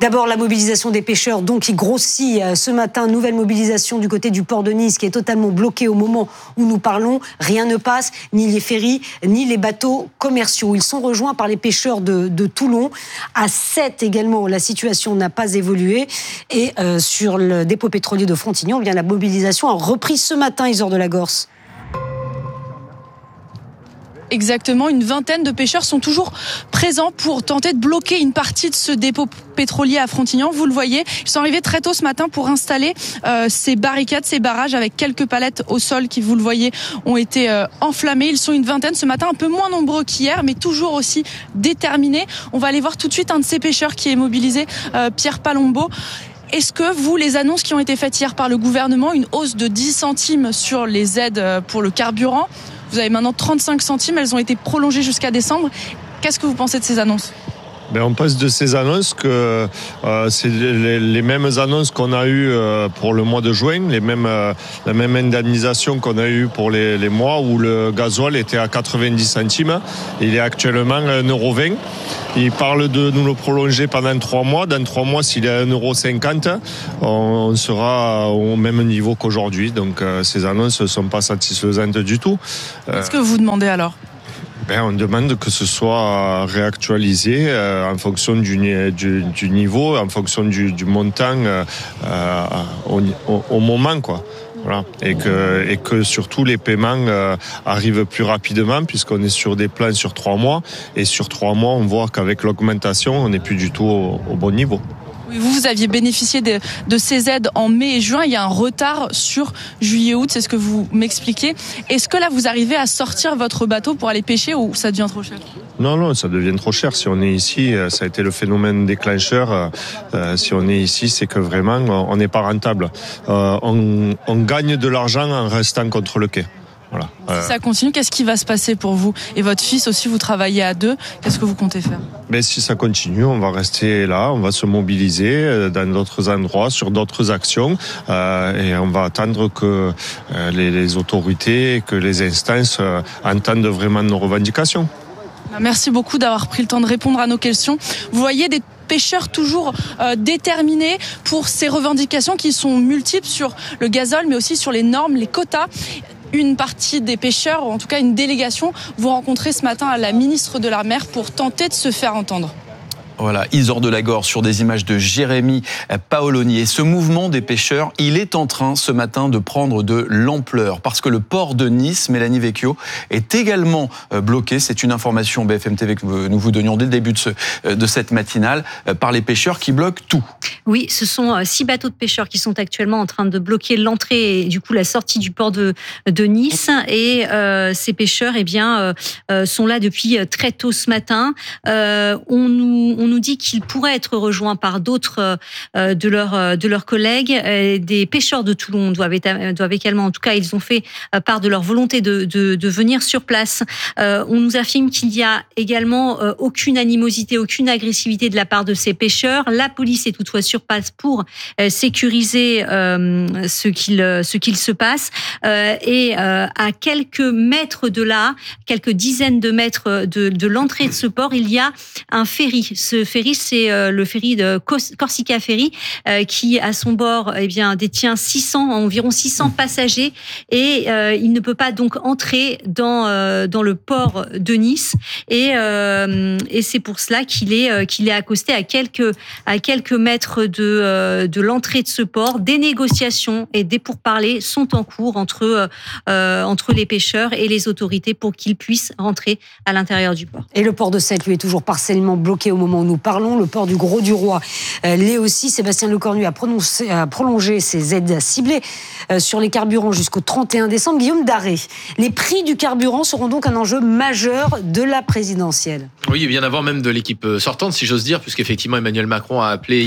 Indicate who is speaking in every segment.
Speaker 1: D'abord, la mobilisation des pêcheurs, donc, qui grossit ce matin. Nouvelle mobilisation du côté du port de Nice, qui est totalement bloqué au moment où nous parlons. Rien ne passe, ni les ferries, ni les bateaux commerciaux. Ils sont rejoints par les pêcheurs de Toulon. À 7 également, la situation n'a pas évolué. Et sur le dépôt pétrolier de Frontignan, bien, la mobilisation a repris ce matin, Isor de la Gorse.
Speaker 2: Exactement, une vingtaine de pêcheurs sont toujours présents pour tenter de bloquer une partie de ce dépôt pétrolier à Frontignan. Vous le voyez, ils sont arrivés très tôt ce matin pour installer ces barricades, ces barrages avec quelques palettes au sol qui, vous le voyez, ont été enflammées. Ils sont une vingtaine ce matin, un peu moins nombreux qu'hier, mais toujours aussi déterminés. On va aller voir tout de suite un de ces pêcheurs qui est mobilisé, Pierre Palombo. Est-ce que vous, les annonces qui ont été faites hier par le gouvernement, une hausse de 10 centimes sur les aides pour le carburant, vous avez maintenant 35 centimes, elles ont été prolongées jusqu'à décembre. Qu'est-ce que vous pensez de ces annonces ?
Speaker 3: On pense de ces annonces que c'est les mêmes annonces qu'on a eues pour le mois de juin, la même indemnisation qu'on a eue pour les mois où le gasoil était à 90 centimes. Il est actuellement à 1,20 €. Il parle de nous le prolonger pendant 3 mois. Dans 3 mois, s'il est à 1,50 €, on sera au même niveau qu'aujourd'hui. Donc ces annonces ne sont pas satisfaisantes du tout.
Speaker 2: Qu'est-ce que vous demandez alors ?
Speaker 3: On demande que ce soit réactualisé en fonction du niveau, en fonction du montant au moment, quoi. Voilà. Et que surtout les paiements arrivent plus rapidement puisqu'on est sur des plans sur 3 mois. Et sur 3 mois, on voit qu'avec l'augmentation, on n'est plus du tout au bon niveau.
Speaker 2: Vous aviez bénéficié de ces aides en mai et juin. Il y a un retard sur juillet-août, c'est ce que vous m'expliquez. Est-ce que là, vous arrivez à sortir votre bateau pour aller pêcher ou ça devient trop cher ?
Speaker 3: Non, ça devient trop cher. Si on est ici, ça a été le phénomène déclencheur. Si on est ici, c'est que vraiment, on n'est pas rentable. On gagne de l'argent en restant contre le quai. Voilà.
Speaker 2: Si ça continue, qu'est-ce qui va se passer pour vous ? Et votre fils aussi, vous travaillez à 2. Qu'est-ce que vous comptez faire ?
Speaker 3: Si ça continue, on va rester là, on va se mobiliser dans d'autres endroits, sur d'autres actions, et on va attendre que les autorités, que les instances entendent vraiment nos revendications.
Speaker 2: Merci beaucoup d'avoir pris le temps de répondre à nos questions. Vous voyez des pêcheurs toujours déterminés pour ces revendications qui sont multiples sur le gazole, mais aussi sur les normes, les quotas. Une partie des pêcheurs, ou en tout cas une délégation, vous rencontrez ce matin à la ministre de la Mer pour tenter de se faire entendre.
Speaker 4: Voilà, Isor de la Gorse sur des images de Jérémy Paoloni. Et ce mouvement des pêcheurs, il est en train ce matin de prendre de l'ampleur parce que le port de Nice, Mélanie Vecchio, est également bloqué. C'est une information BFM TV que nous vous donnions dès le début de cette matinale par les pêcheurs qui bloquent tout.
Speaker 5: Oui, ce sont 6 bateaux de pêcheurs qui sont actuellement en train de bloquer l'entrée et du coup la sortie du port de Nice. Et ces pêcheurs, sont là depuis très tôt ce matin. On nous dit qu'ils pourraient être rejoints par d'autres de leurs collègues. Des pêcheurs de Toulon doivent également, en tout cas, ils ont fait part de leur volonté de venir sur place. On nous affirme qu'il y a également aucune animosité, aucune agressivité de la part de ces pêcheurs. La police est toutefois sur place pour sécuriser ce qu'il se passe. Et à quelques mètres de là, quelques dizaines de mètres de l'entrée de ce port, il y a un ferry. Ce ferry, c'est le ferry de Corsica Ferry, qui à son bord détient environ 600 passagers et il ne peut pas donc entrer dans le port de Nice et c'est pour cela qu'il est accosté à quelques mètres de l'entrée de ce port. Des négociations et des pourparlers sont en cours entre les pêcheurs et les autorités pour qu'ils puissent rentrer à l'intérieur du port.
Speaker 1: Et le port de Sète, lui, est toujours partiellement bloqué au moment où nous parlons. Le port du Gros-du-Roi l'est aussi. Sébastien Lecornu a prolongé ses aides ciblées sur les carburants jusqu'au 31 décembre. Guillaume Darré, les prix du carburant seront donc un enjeu majeur de la présidentielle.
Speaker 6: Oui, bien avant même de l'équipe sortante, si j'ose dire, puisqu'effectivement Emmanuel Macron a appelé hier en Conseil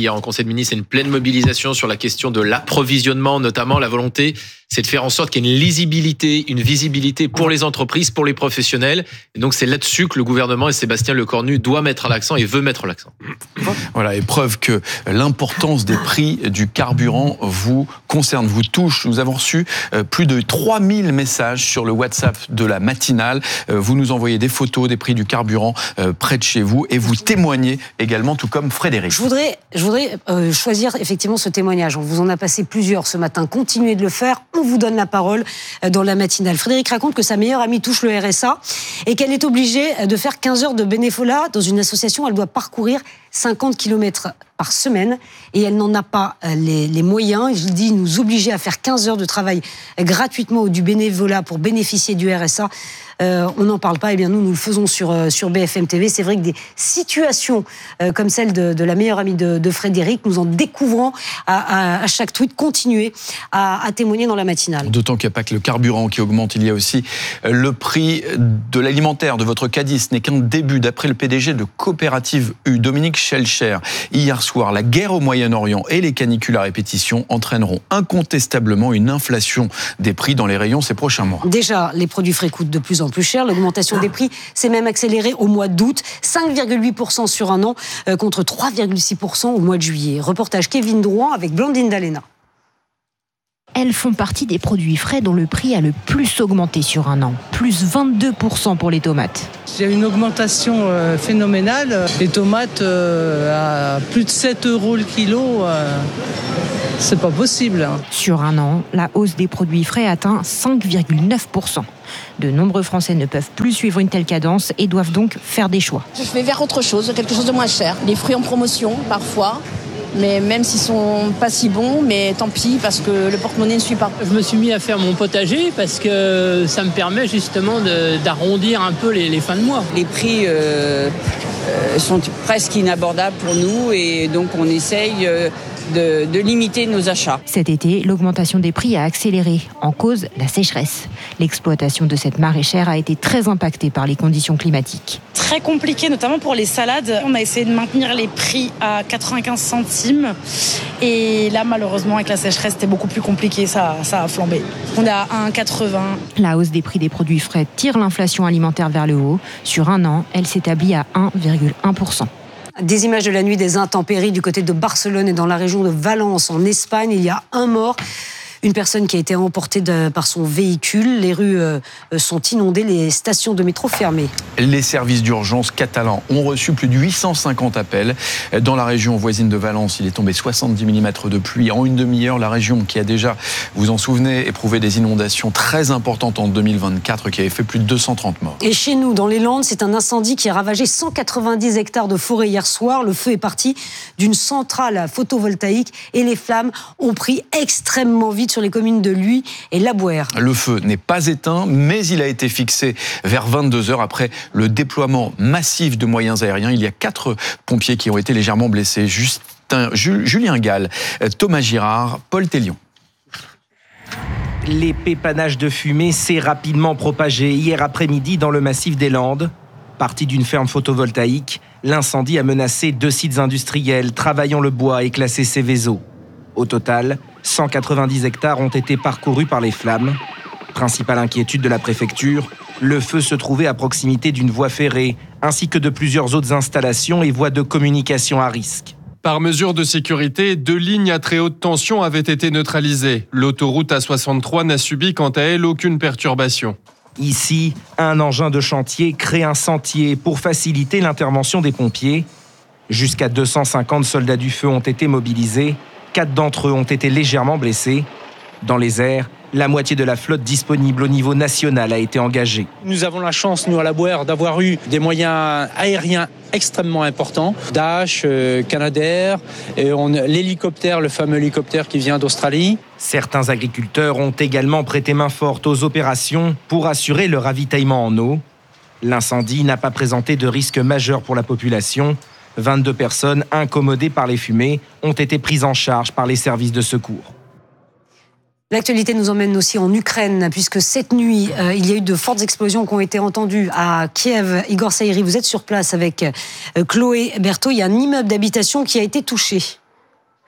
Speaker 6: le ministre, c'est une pleine mobilisation sur la question de l'approvisionnement, notamment la volonté, c'est de faire en sorte qu'il y ait une lisibilité, une visibilité pour les entreprises, pour les professionnels. Et donc c'est là-dessus que le gouvernement et Sébastien Lecornu doit mettre l'accent et veut mettre l'accent.
Speaker 4: Voilà, et preuve que l'importance des prix du carburant vous concerne, vous touche. Nous avons reçu plus de 3000 messages sur le WhatsApp de la matinale. Vous nous envoyez des photos des prix du carburant près de chez vous et vous témoignez également, tout comme Frédéric.
Speaker 1: Je voudrais choisir effectivement ce témoignage. On vous en a passé plusieurs ce matin. Continuez de le faire. On vous donne la parole dans la matinale. Frédéric raconte que sa meilleure amie touche le RSA et qu'elle est obligée de faire 15 heures de bénévolat dans une association. Elle doit parcourir 50 km par semaine et elle n'en a pas les moyens. Il dit nous obliger à faire 15 heures de travail gratuitement ou du bénévolat pour bénéficier du RSA. On n'en parle pas, et bien nous le faisons sur BFM TV. C'est vrai que des situations comme celle de la meilleure amie de Frédéric, nous en découvrons à chaque tweet, continuer à témoigner dans la matinale.
Speaker 4: D'autant qu'il n'y a pas que le carburant qui augmente, il y a aussi le prix de l'alimentaire, de votre caddie. Ce n'est qu'un début. D'après le PDG de Coopérative U, Dominique Schelcher, hier soir, la guerre au Moyen-Orient et les canicules à répétition entraîneront incontestablement une inflation des prix dans les rayons ces prochains mois.
Speaker 1: Déjà, les produits frais coûtent de plus en plus cher. L'augmentation des prix s'est même accélérée au mois d'août, 5,8% sur un an, contre 3,6% au mois de juillet. Reportage Kevin Drouin avec Blandine Dalena.
Speaker 7: Elles font partie des produits frais dont le prix a le plus augmenté sur un an, plus 22% pour les tomates.
Speaker 8: Il y a une augmentation phénoménale. Les tomates à plus de 7 € le kilo, c'est pas possible.
Speaker 7: Sur un an, la hausse des produits frais atteint 5,9%. De nombreux Français ne peuvent plus suivre une telle cadence et doivent donc faire des choix.
Speaker 9: Je vais vers autre chose, quelque chose de moins cher. Les fruits en promotion, parfois. Mais même s'ils sont pas si bons, mais tant pis parce que le porte-monnaie ne suit pas.
Speaker 10: Je me suis mis à faire mon potager parce que ça me permet justement d'arrondir un peu les fins de mois.
Speaker 11: Les prix sont presque inabordables pour nous et donc on essaye de limiter nos achats.
Speaker 7: Cet été, l'augmentation des prix a accéléré, en cause la sécheresse. L'exploitation de cette maraîchère a été très impactée par les conditions climatiques.
Speaker 12: Très compliqué, notamment pour les salades. On a essayé de maintenir les prix à 95 centimes. Et là, malheureusement, avec la sécheresse, c'était beaucoup plus compliqué. Ça a flambé. On est à 1,80.
Speaker 7: La hausse des prix des produits frais tire l'inflation alimentaire vers le haut. Sur un an, elle s'établit à 1,1%.
Speaker 1: Des images de la nuit des intempéries du côté de Barcelone et dans la région de Valence, en Espagne. Il y a un mort. Une personne qui a été emportée par son véhicule. Les rues sont inondées, les stations de métro fermées.
Speaker 4: Les services d'urgence catalans ont reçu plus de 850 appels. Dans la région voisine de Valence, il est tombé 70 mm de pluie en une demi-heure. La région qui a déjà, vous en souvenez, éprouvé des inondations très importantes en 2024 qui avait fait plus de 230 morts.
Speaker 1: Et chez nous, dans les Landes, c'est un incendie qui a ravagé 190 hectares de forêt hier soir. Le feu est parti d'une centrale photovoltaïque et les flammes ont pris extrêmement vite sur les communes de Luy et Labouère.
Speaker 4: Le feu n'est pas éteint, mais il a été fixé vers 22h après le déploiement massif de moyens aériens. Il y a 4 pompiers qui ont été légèrement blessés. Julien Gall, Thomas Girard, Paul Tellion.
Speaker 13: L'épais panache de fumée s'est rapidement propagé hier après-midi dans le massif des Landes. Parti d'une ferme photovoltaïque, l'incendie a menacé 2 sites industriels, Travaillant le bois et classé Céveso. Au total, 190 hectares ont été parcourus par les flammes. Principale inquiétude de la préfecture, le feu se trouvait à proximité d'une voie ferrée, ainsi que de plusieurs autres installations et voies de communication à risque.
Speaker 14: Par mesure de sécurité, 2 lignes à très haute tension avaient été neutralisées. L'autoroute A63 n'a subi quant à elle aucune perturbation.
Speaker 13: Ici, un engin de chantier crée un sentier pour faciliter l'intervention des pompiers. Jusqu'à 250 soldats du feu ont été mobilisés. 4 d'entre eux ont été légèrement blessés. Dans les airs, la moitié de la flotte disponible au niveau national a été engagée.
Speaker 15: Nous avons la chance, nous à Labouère, d'avoir eu des moyens aériens extrêmement importants. Dash, Canadair, l'hélicoptère, le fameux hélicoptère qui vient d'Australie.
Speaker 13: Certains agriculteurs ont également prêté main forte aux opérations pour assurer le ravitaillement en eau. L'incendie n'a pas présenté de risque majeur pour la population. 22 personnes incommodées par les fumées ont été prises en charge par les services de secours.
Speaker 1: L'actualité nous emmène aussi en Ukraine, puisque cette nuit, il y a eu de fortes explosions qui ont été entendues à Kiev. Igor Saïri, vous êtes sur place avec Chloé Berthaud. Il y a un immeuble d'habitation qui a été touché.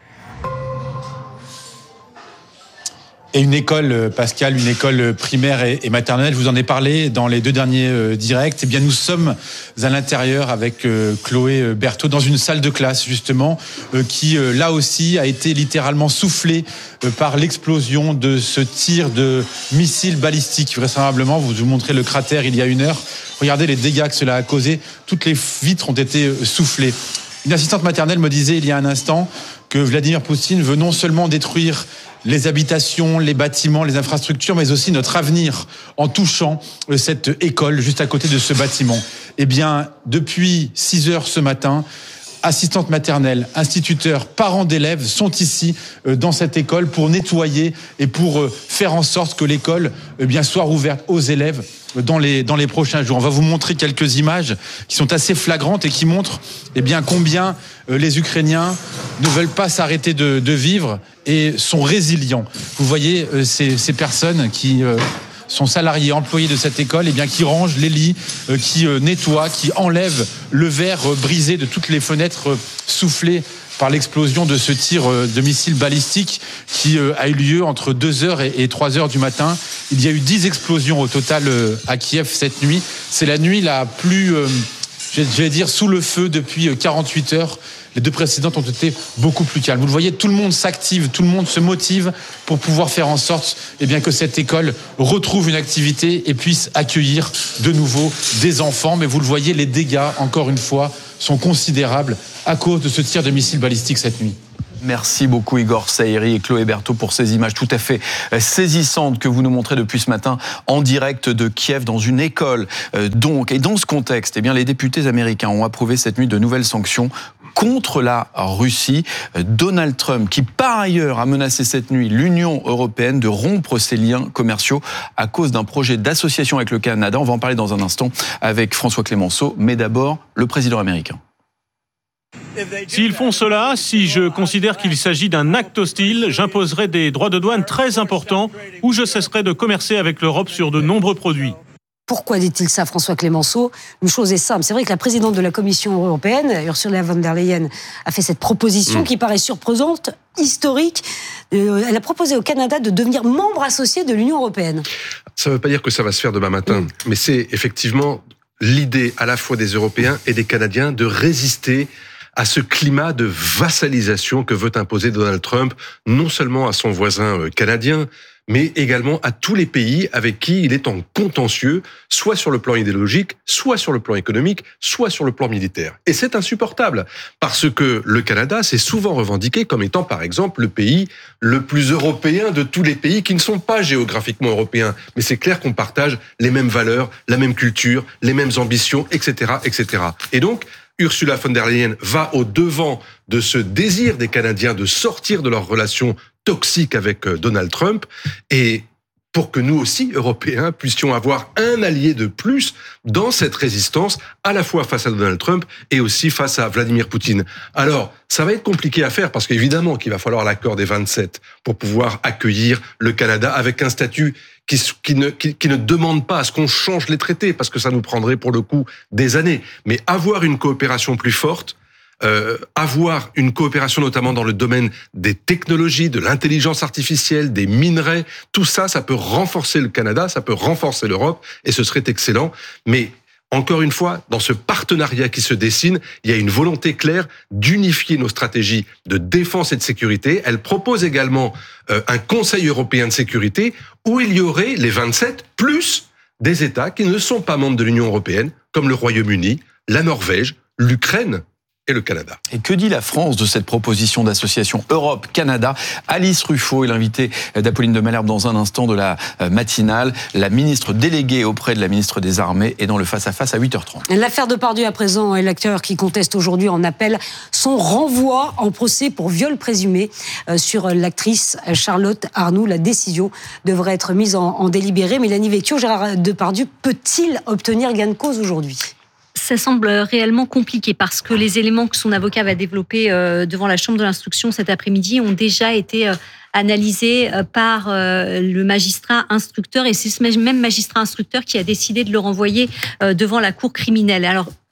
Speaker 16: Et une école, Pascal, une école primaire et maternelle, je vous en ai parlé dans les 2 derniers directs. Eh bien, nous sommes à l'intérieur avec Chloé Berthaud dans une salle de classe, justement, qui, là aussi, a été littéralement soufflée par l'explosion de ce tir de missile balistique. Vraisemblablement, vous montrez le cratère il y a 1 heure. Regardez les dégâts que cela a causé. Toutes les vitres ont été soufflées. Une assistante maternelle me disait il y a un instant que Vladimir Poutine veut non seulement détruire les habitations, les bâtiments, les infrastructures, mais aussi notre avenir en touchant cette école juste à côté de ce bâtiment. Eh bien, depuis 6 heures ce matin, assistantes maternelles, instituteurs, parents d'élèves sont ici dans cette école pour nettoyer et pour faire en sorte que l'école soit rouverte aux élèves dans les prochains jours. On va vous montrer quelques images qui sont assez flagrantes et qui montrent combien les Ukrainiens ne veulent pas s'arrêter de vivre et sont résilients. Vous voyez ces personnes qui sont salariés, employés de cette école, qui rangent les lits, qui nettoient, qui enlèvent le verre brisé de toutes les fenêtres soufflées par l'explosion de ce tir de missile balistique qui a eu lieu entre 2h et 3h du matin. Il y a eu 10 explosions au total à Kiev cette nuit. C'est la nuit la plus, sous le feu depuis 48 heures. Les 2 précédentes ont été beaucoup plus calmes. Vous le voyez, tout le monde s'active, tout le monde se motive pour pouvoir faire en sorte que cette école retrouve une activité et puisse accueillir de nouveau des enfants. Mais vous le voyez, les dégâts, encore une fois, sont considérables à cause de ce tir de missile balistique cette nuit.
Speaker 4: Merci beaucoup Igor Saïri et Chloé Berthaud pour ces images tout à fait saisissantes que vous nous montrez depuis ce matin en direct de Kiev dans une école. Et dans ce contexte, les députés américains ont approuvé cette nuit de nouvelles sanctions contre la Russie. Donald Trump, qui par ailleurs a menacé cette nuit l'Union européenne de rompre ses liens commerciaux à cause d'un projet d'association avec le Canada. On va en parler dans un instant avec François Clémenceau, mais d'abord le président américain.
Speaker 17: S'ils font cela, si je considère qu'il s'agit d'un acte hostile, j'imposerai des droits de douane très importants ou je cesserai de commercer avec l'Europe sur de nombreux produits.
Speaker 1: Pourquoi dit-il ça, François Clémenceau ? Une chose est simple, c'est vrai que la présidente de la Commission européenne, Ursula von der Leyen, a fait cette proposition qui paraît surprenante, historique. Elle a proposé au Canada de devenir membre associé de l'Union européenne.
Speaker 18: Ça ne veut pas dire que ça va se faire demain matin, mais c'est effectivement l'idée à la fois des Européens et des Canadiens de résister à ce climat de vassalisation que veut imposer Donald Trump, non seulement à son voisin canadien, mais également à tous les pays avec qui il est en contentieux, soit sur le plan idéologique, soit sur le plan économique, soit sur le plan militaire. Et c'est insupportable, parce que le Canada s'est souvent revendiqué comme étant, par exemple, le pays le plus européen de tous les pays qui ne sont pas géographiquement européens. Mais c'est clair qu'on partage les mêmes valeurs, la même culture, les mêmes ambitions, etc., etc. Et donc, Ursula von der Leyen va au-devant de ce désir des Canadiens de sortir de leurs relations toxiques avec Donald Trump et pour que nous aussi, Européens, puissions avoir un allié de plus dans cette résistance, à la fois face à Donald Trump et aussi face à Vladimir Poutine. Alors, ça va être compliqué à faire parce qu'évidemment qu'il va falloir l'accord des 27 pour pouvoir accueillir le Canada avec un statut qui ne demande pas à ce qu'on change les traités parce que ça nous prendrait pour le coup des années. Mais avoir une coopération plus forte, avoir une coopération notamment dans le domaine des technologies, de l'intelligence artificielle, des minerais, tout ça, ça peut renforcer le Canada, ça peut renforcer l'Europe et ce serait excellent. Mais encore une fois, dans ce partenariat qui se dessine, il y a une volonté claire d'unifier nos stratégies de défense et de sécurité. Elle propose également un Conseil européen de sécurité où il y aurait les 27 plus des États qui ne sont pas membres de l'Union européenne, comme le Royaume-Uni, la Norvège, l'Ukraine et le Canada.
Speaker 4: Et que dit la France de cette proposition d'association Europe-Canada ? Alice Ruffo est l'invitée d'Apolline de Malherbe dans un instant de la matinale. La ministre déléguée auprès de la ministre des Armées est dans le face-à-face à 8h30.
Speaker 1: L'affaire Depardieu à présent est l'acteur qui conteste aujourd'hui en appel son renvoi en procès pour viol présumé sur l'actrice Charlotte Arnoult. La décision devrait être mise en délibéré. Mélanie Vecchio, Gérard Depardieu peut-il obtenir gain de cause aujourd'hui ?
Speaker 5: Ça semble réellement compliqué parce que les éléments que son avocat va développer devant la chambre de l'instruction cet après-midi ont déjà été analysés par le magistrat instructeur et c'est ce même magistrat instructeur qui a décidé de le renvoyer devant la cour criminelle. Alors,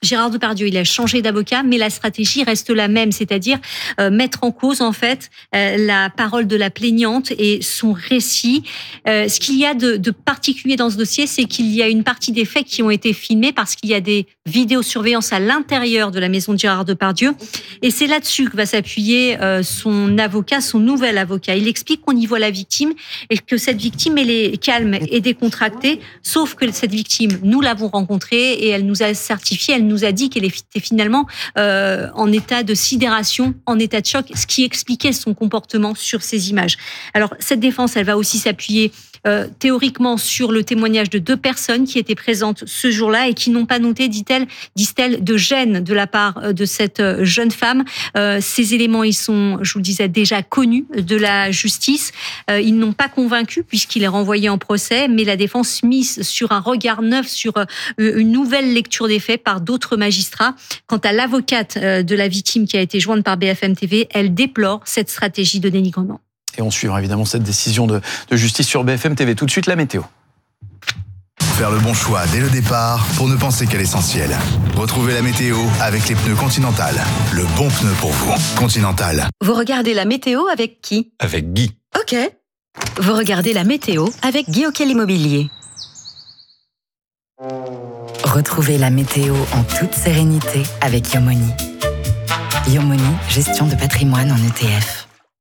Speaker 5: Gérard Depardieu, il a changé d'avocat, mais la stratégie reste la même, c'est-à-dire mettre en cause en fait la parole de la plaignante et son récit. Ce qu'il y a de particulier dans ce dossier, c'est qu'il y a une partie des faits qui ont été filmés parce qu'il y a des vidéosurveillances à l'intérieur de la maison de Gérard Depardieu. Et c'est là-dessus que va s'appuyer son avocat, son nouvel avocat. Il explique qu'on y voit la victime et que cette victime, elle est calme et décontractée, sauf que cette victime, nous l'avons rencontrée et elle nous a certifié, elle nous a dit qu'elle était finalement en état de sidération, en état de choc, ce qui expliquait son comportement sur ces images. Alors, cette défense, elle va aussi s'appuyer théoriquement sur le témoignage de 2 personnes qui étaient présentes ce jour-là et qui n'ont pas noté, disent-elles, de gêne de la part de cette jeune femme. Ces éléments, ils sont, je vous le disais, déjà connus de la justice. Ils n'ont pas convaincu puisqu'il est renvoyé en procès, mais la défense mise sur un regard neuf, sur une nouvelle lecture des faits par d'autres magistrats. Quant à l'avocate de la victime qui a été jointe par BFM TV, elle déplore cette stratégie de dénigrement.
Speaker 4: Et on suivra évidemment cette décision de justice sur BFM TV. Tout de suite, la météo.
Speaker 19: Faire le bon choix dès le départ pour ne penser qu'à l'essentiel. Retrouvez la météo avec les pneus Continental. Le bon pneu pour vous. Continental.
Speaker 20: Vous regardez la météo avec qui ?
Speaker 19: Avec Guy.
Speaker 20: Ok. Vous regardez la météo avec Guy Auquel Immobilier. Retrouvez la météo en toute sérénité avec Yomoni. Yomoni, gestion de patrimoine en ETF.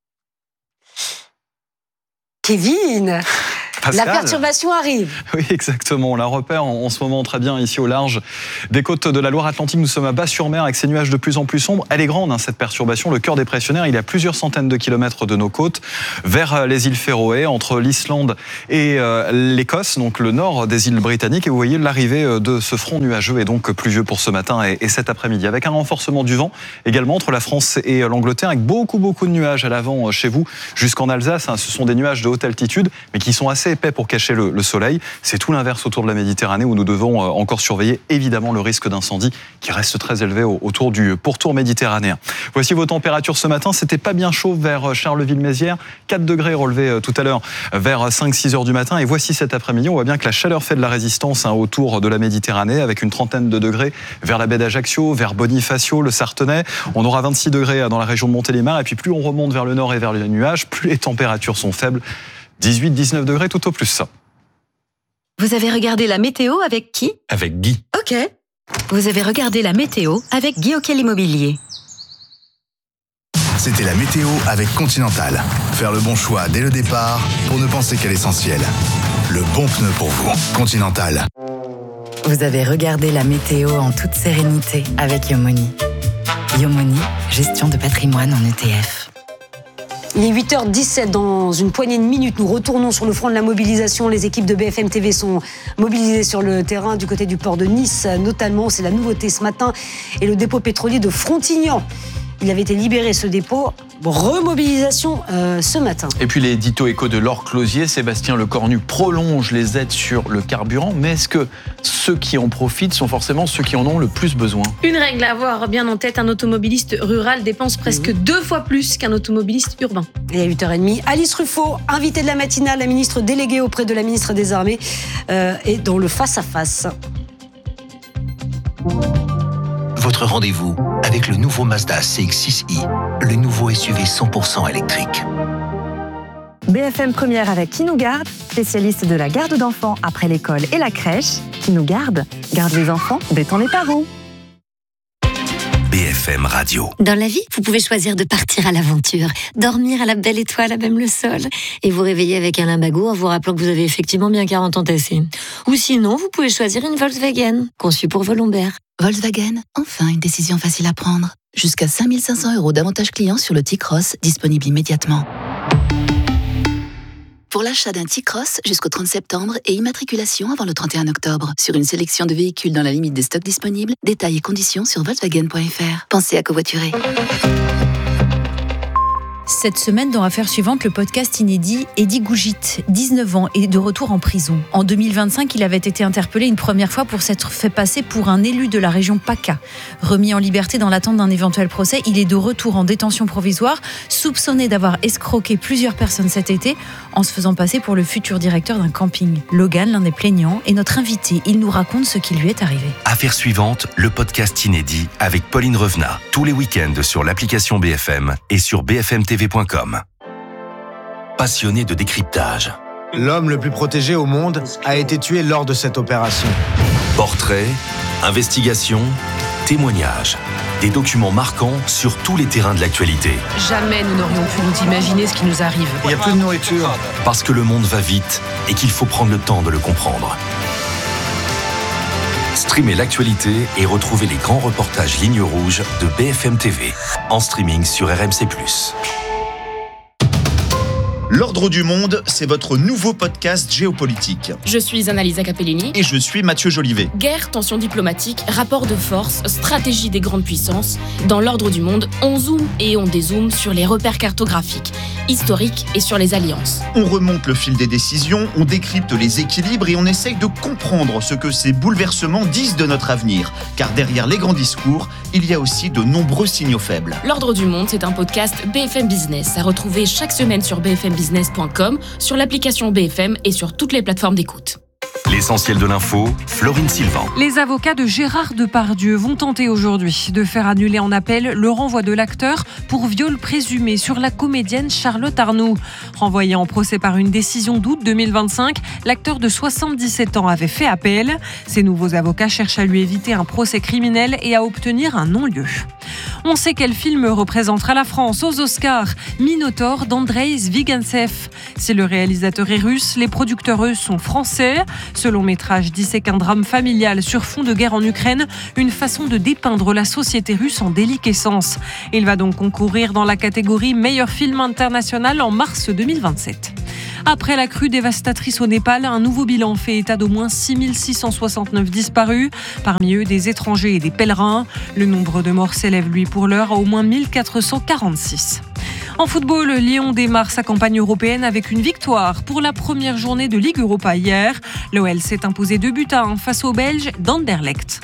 Speaker 1: Kevin,
Speaker 4: Pascal.
Speaker 1: La perturbation arrive.
Speaker 4: Oui, exactement. On la repère en ce moment très bien ici au large des côtes de la Loire-Atlantique. Nous sommes à Bas-sur-Mer avec ces nuages de plus en plus sombres. Elle est grande, cette perturbation. Le cœur dépressionnaire, il est à plusieurs centaines de kilomètres de nos côtes, vers les îles Féroé, entre l'Islande et l'Écosse, donc le nord des îles britanniques. Et vous voyez l'arrivée de ce front nuageux et donc pluvieux pour ce matin et cet après-midi, avec un renforcement du vent également entre la France et l'Angleterre, avec beaucoup de nuages à l'avant chez vous, jusqu'en Alsace. Ce sont des nuages de haute altitude, mais qui sont assez épais pour cacher le soleil. C'est tout l'inverse autour de la Méditerranée où nous devons encore surveiller évidemment le risque d'incendie qui reste très élevé autour du pourtour méditerranéen. Voici vos températures ce matin. C'était pas bien chaud vers Charleville-Mézières. 4 degrés relevés tout à l'heure vers 5-6 heures du matin. Et voici cet après-midi, on voit bien que la chaleur fait de la résistance autour de la Méditerranée avec une trentaine de degrés vers la baie d'Ajaccio, vers Bonifacio, le Sartenay. On aura 26 degrés dans la région de Montélimar. Et puis plus on remonte vers le nord et vers les nuages, plus les températures sont faibles. 18-19 degrés tout au plus.
Speaker 20: Vous avez regardé la météo avec qui ?
Speaker 19: Avec Guy.
Speaker 20: Ok. Vous avez regardé la météo avec Guy Auquel Immobilier.
Speaker 19: C'était la météo avec Continental. Faire le bon choix dès le départ pour ne penser qu'à l'essentiel. Le bon pneu pour vous. Continental.
Speaker 20: Vous avez regardé la météo en toute sérénité avec Yomoni. Yomoni, gestion de patrimoine en ETF.
Speaker 1: Il est 8h17, dans une poignée de minutes, nous retournons sur le front de la mobilisation. Les équipes de BFM TV sont mobilisées sur le terrain du côté du port de Nice, notamment, c'est la nouveauté ce matin, et le dépôt pétrolier de Frontignan. Il avait été libéré, ce dépôt. Remobilisation ce matin.
Speaker 4: Et puis l'édito éco de Laure Closier, Sébastien Lecornu prolonge les aides sur le carburant, mais est-ce que ceux qui en profitent sont forcément ceux qui en ont le plus besoin ?
Speaker 21: Une règle à avoir bien en tête, un automobiliste rural dépense presque 2 fois plus qu'un automobiliste urbain.
Speaker 1: Et à 8h30, Alice Ruffo, invitée de la matinale, la ministre déléguée auprès de la ministre des Armées, est dans le face-à-face.
Speaker 22: Votre rendez-vous avec le nouveau Mazda CX-6i, le nouveau SUV 100% électrique.
Speaker 23: BFM Première avec Qui nous garde, spécialiste de la garde d'enfants après l'école et la crèche. Qui nous garde les enfants, détend les parents.
Speaker 22: BFM Radio.
Speaker 24: Dans la vie, vous pouvez choisir de partir à l'aventure, dormir à la belle étoile à même le sol, et vous réveiller avec un lumbago en vous rappelant que vous avez effectivement bien 40 ans tassés. Ou sinon, vous pouvez choisir une Volkswagen, conçue pour vos lombaires.
Speaker 25: Volkswagen, enfin une décision facile à prendre. Jusqu'à 5 500 € d'avantages clients sur le T-Cross, disponible immédiatement. Pour l'achat d'un T-Cross jusqu'au 30 septembre et immatriculation avant le 31 octobre. Sur une sélection de véhicules dans la limite des stocks disponibles, détails et conditions sur Volkswagen.fr. Pensez à covoiturer.
Speaker 2: Cette semaine, dans Affaires suivantes, le podcast inédit, Eddy Gougit, 19 ans, est de retour en prison. En 2025, il avait été interpellé une première fois pour s'être fait passer pour un élu de la région PACA. Remis en liberté dans l'attente d'un éventuel procès, il est de retour en détention provisoire, soupçonné d'avoir escroqué plusieurs personnes cet été en se faisant passer pour le futur directeur d'un camping. Logan, l'un des plaignants, est notre invité. Il nous raconte ce qui lui est arrivé.
Speaker 3: Affaires suivantes, le podcast inédit avec Pauline Revenat. Tous les week-ends sur l'application BFM et sur bfmtv.com. Passionné de décryptage.
Speaker 6: L'homme le plus protégé au monde a été tué lors de cette opération.
Speaker 3: Portraits, investigations, témoignages. Des documents marquants sur tous les terrains de l'actualité.
Speaker 8: Jamais nous n'aurions pu nous imaginer ce qui nous arrive.
Speaker 6: Il n'y a plus de nourriture.
Speaker 3: Parce que le monde va vite et qu'il faut prendre le temps de le comprendre. Streamez l'actualité et retrouvez les grands reportages Ligne Rouge de BFM TV. En streaming sur RMC+.
Speaker 9: L'Ordre du Monde, c'est votre nouveau podcast géopolitique.
Speaker 26: Je suis Annalisa Capellini.
Speaker 9: Et je suis Mathieu Jolivet.
Speaker 26: Guerre, tensions diplomatiques, rapports de force, stratégie des grandes puissances. Dans l'Ordre du Monde, on zoome et on dézoome sur les repères cartographiques, historiques et sur les alliances.
Speaker 9: On remonte le fil des décisions, on décrypte les équilibres et on essaye de comprendre ce que ces bouleversements disent de notre avenir. Car derrière les grands discours, il y a aussi de nombreux signaux faibles.
Speaker 26: L'Ordre du Monde, c'est un podcast BFM Business à retrouver chaque semaine sur bfmbusiness.com, sur l'application BFM et sur toutes les plateformes d'écoute.
Speaker 3: L'essentiel de l'info, Florine Sylvain.
Speaker 27: Les avocats de Gérard Depardieu vont tenter aujourd'hui de faire annuler en appel le renvoi de l'acteur pour viol présumé sur la comédienne Charlotte Arnoult. Renvoyé en procès par une décision d'août 2025, l'acteur de 77 ans avait fait appel. Ses nouveaux avocats cherchent à lui éviter un procès criminel et à obtenir un non-lieu. On sait quel film représentera la France aux Oscars, Minotaur d'Andrei Zvigantsev. Si le réalisateur est russe, les producteurs, eux, sont français. Ce long-métrage dissèque un drame familial sur fond de guerre en Ukraine, une façon de dépeindre la société russe en déliquescence. Il va donc concourir dans la catégorie meilleur film international en mars 2027. Après la crue dévastatrice au Népal, un nouveau bilan fait état d'au moins 6669 disparus, parmi eux des étrangers et des pèlerins. Le nombre de morts s'élève, lui, pour l'heure à au moins 1446. En football, Lyon démarre sa campagne européenne avec une victoire pour la première journée de Ligue Europa hier. L'OL s'est imposé 2-1 face aux Belges d'Anderlecht.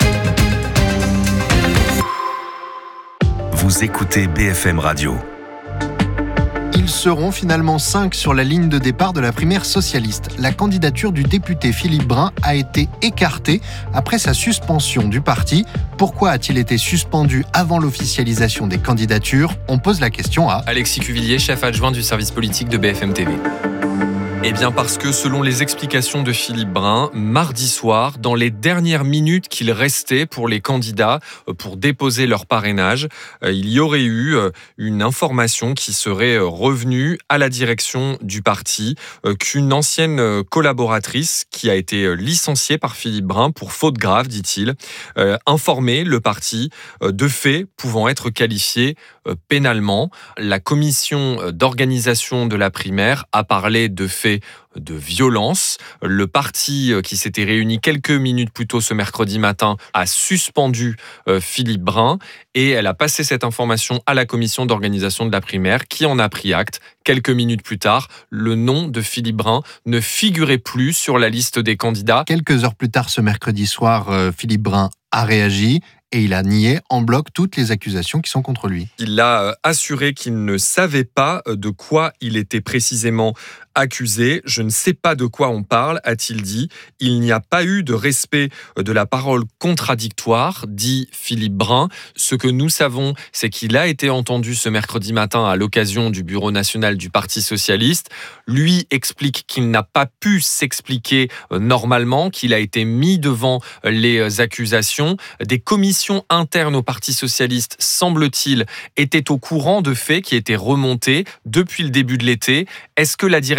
Speaker 3: Vous écoutez BFM Radio.
Speaker 28: Ils seront finalement 5 sur la ligne de départ de la primaire socialiste. La candidature du député Philippe Brun a été écartée après sa suspension du parti. Pourquoi a-t-il été suspendu avant l'officialisation des candidatures ? On pose la question à
Speaker 29: Alexis Cuvillier, chef adjoint du service politique de BFM TV. Eh bien parce que selon les explications de Philippe Brun, mardi soir, dans les dernières minutes qu'il restait pour les candidats pour déposer leur parrainage, il y aurait eu une information qui serait revenue à la direction du parti, qu'une ancienne collaboratrice qui a été licenciée par Philippe Brun pour faute grave, dit-il, informait le parti de faits pouvant être qualifiés pénalement. La commission d'organisation de la primaire a parlé de faits de violence. Le parti qui s'était réuni quelques minutes plus tôt ce mercredi matin a suspendu Philippe Brun et elle a passé cette information à la commission d'organisation de la primaire qui en a pris acte. Quelques minutes plus tard, le nom de Philippe Brun ne figurait plus sur la liste des candidats.
Speaker 28: Quelques heures plus tard ce mercredi soir, Philippe Brun a réagi et il a nié en bloc toutes les accusations qui sont contre lui.
Speaker 29: Il a assuré qu'il ne savait pas de quoi il était précisément accusé. Je ne sais pas de quoi on parle, a-t-il dit. Il n'y a pas eu de respect de la parole contradictoire, dit Philippe Brun. Ce que nous savons, c'est qu'il a été entendu ce mercredi matin à l'occasion du bureau national du Parti socialiste. Lui explique qu'il n'a pas pu s'expliquer normalement, qu'il a été mis devant les accusations. Des commissions internes au Parti socialiste, semble-t-il, étaient au courant de faits qui étaient remontés depuis le début de l'été. Est-ce que la direction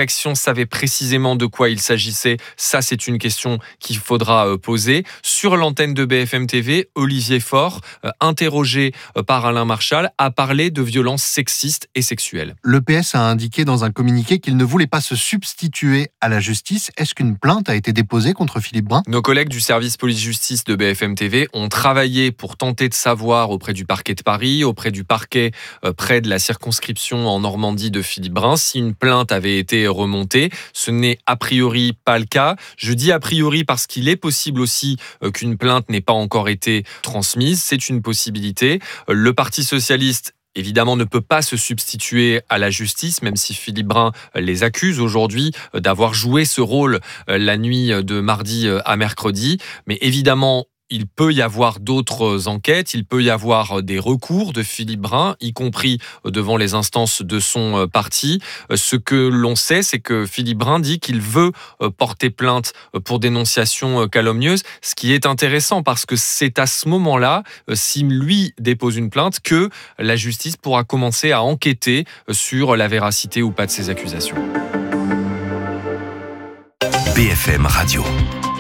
Speaker 29: direction savait précisément de quoi il s'agissait? Ça, c'est une question qu'il faudra poser. Sur l'antenne de BFM TV, Olivier Faure, interrogé par Alain Marchal, a parlé de violences sexistes et sexuelles.
Speaker 28: Le PS a indiqué dans un communiqué qu'il ne voulait pas se substituer à la justice. Est-ce qu'une plainte a été déposée contre Philippe Brun?
Speaker 29: Nos collègues du service police-justice de BFM TV ont travaillé pour tenter de savoir auprès du parquet de Paris, auprès du parquet près de la circonscription en Normandie de Philippe Brun, si une plainte avait été remontée. Ce n'est a priori pas le cas. Je dis a priori parce qu'il est possible aussi qu'une plainte n'ait pas encore été transmise. C'est une possibilité. Le Parti socialiste évidemment ne peut pas se substituer à la justice, même si Philippe Brun les accuse aujourd'hui d'avoir joué ce rôle la nuit de mardi à mercredi. Mais évidemment, il peut y avoir d'autres enquêtes, il peut y avoir des recours de Philippe Brun, y compris devant les instances de son parti. Ce que l'on sait, c'est que Philippe Brun dit qu'il veut porter plainte pour dénonciation calomnieuse, ce qui est intéressant parce que c'est à ce moment-là, s'il lui dépose une plainte, que la justice pourra commencer à enquêter sur la véracité ou pas de ces accusations.
Speaker 3: BFM Radio.